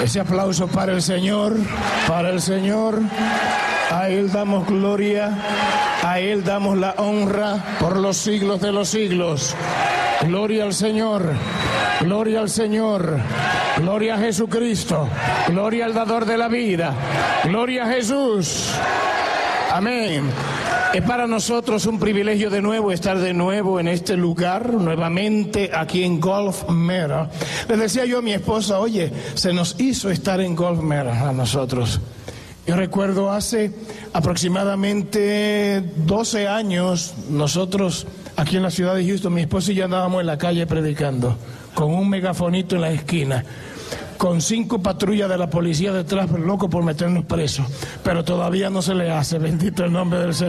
Ese aplauso para el Señor, para el Señor. A Él damos gloria, a Él damos la honra por los siglos de los siglos. Gloria al Señor, gloria al Señor, gloria a Jesucristo, gloria al dador de la vida, gloria a Jesús. Amén. Es para nosotros un privilegio de nuevo estar de nuevo en este lugar, nuevamente aquí en Gulf Meadow. Le decía yo a mi esposa, oye, se nos hizo estar en Gulf Meadow a nosotros. Yo recuerdo hace aproximadamente 12 años, nosotros aquí en la ciudad de Houston, mi esposa y yo andábamos en la calle predicando, con un megafonito en la esquina, con 5 patrullas de la policía detrás, loco por meternos presos, pero todavía no se le hace, bendito el nombre del Señor.